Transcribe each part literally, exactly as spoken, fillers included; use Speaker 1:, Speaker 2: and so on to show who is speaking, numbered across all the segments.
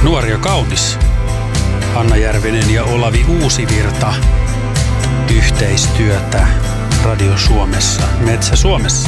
Speaker 1: Nuori ja kaunis. Hanna Järvinen ja Olavi Uusivirta. Yhteistyötä Radio Suomessa, Metsä Suomessa.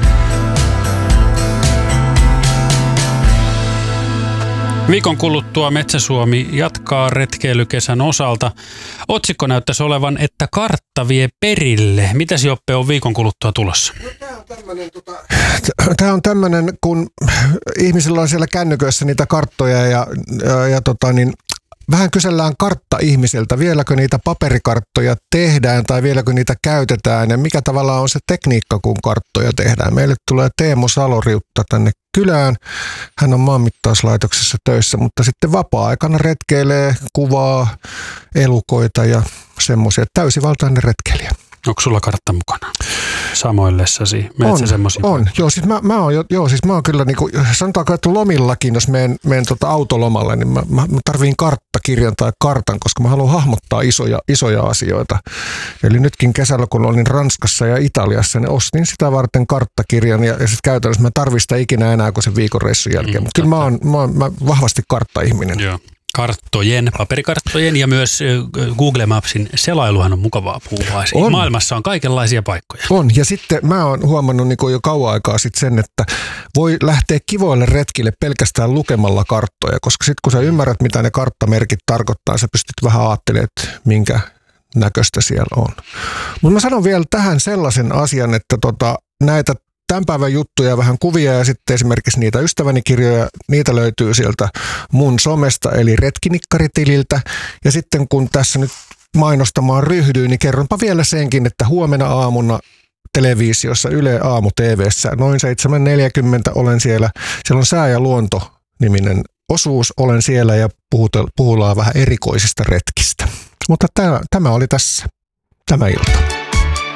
Speaker 1: Viikon kuluttua Metsä Suomi jatkaa retkeilykesän osalta. Otsikko näyttäisi olevan, että kartta vie perille. Mitäs Joppe on viikon kuluttua tulossa?
Speaker 2: No, tämä on tämmöinen, tota... Tämä on tämmöinen, kun ihmisillä on siellä kännyköissä niitä karttoja ja, ja, ja tota niin, vähän kysellään kartta-ihmisiltä, vieläkö niitä paperikarttoja tehdään tai vieläkö niitä käytetään ja mikä tavallaan on se tekniikka, kun karttoja tehdään. Meille tulee Teemu Saloriutta tänne kylään. Hän on maanmittauslaitoksessa töissä, mutta sitten vapaa-aikana retkeilee, kuvaa elukoita ja semmoisia. Täysivaltainen retkeilijä.
Speaker 1: Onko sulla kartta mukana? Samoillessasi? Menet sä semmoisia?
Speaker 2: On. Joo, siis mä, mä oon, joo, siis mä oon kyllä, niin kuin, sanotaanko, että lomillakin, jos menen, menen tota autolomalle, niin mä, mä tarviin karttakirjan tai kartan, koska mä haluan hahmottaa isoja, isoja asioita. Eli nytkin kesällä, kun olin Ranskassa ja Italiassa, niin ostin sitä varten karttakirjan ja, ja sitten käytännössä mä tarvitsen sitä ikinä enää kuin sen viikon reissun jälkeen. Mm, Mutta kyllä mä oon, mä oon mä vahvasti kartta-ihminen.
Speaker 1: Joo. Karttojen, paperikarttojen ja myös Google Mapsin selailuhan on mukavaa puhua. On. Maailmassa on kaikenlaisia paikkoja.
Speaker 2: On, ja sitten mä oon huomannut niin kuin jo kauan aikaa sitten sen, että voi lähteä kivoille retkille pelkästään lukemalla karttoja, koska sitten kun sä ymmärrät, mitä ne karttamerkit tarkoittaa, sä pystyt vähän ajattelemaan, että minkä näköistä siellä on. Mutta mä sanon vielä tähän sellaisen asian, että tota, näitä tämän päivän juttuja, vähän kuvia ja sitten esimerkiksi niitä ystävänikirjoja, niitä löytyy sieltä mun somesta eli Retkinikaritililtä. Ja sitten kun tässä nyt mainostamaan ryhdyin, niin kerronpa vielä senkin, että huomenna aamuna televisiossa Yle Aamu T V:ssä noin seitsemän neljäkymmentä olen siellä. Siellä on Sää ja luonto-niminen osuus, olen siellä ja puhutaan vähän erikoisista retkistä. Mutta tämä, tämä oli tässä, tämä ilta.